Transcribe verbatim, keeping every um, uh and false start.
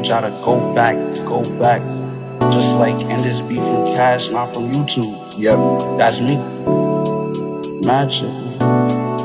want y'all to go back, go back. Just like, and this beat from Cash, not from YouTube. Yep. That's me. Magic.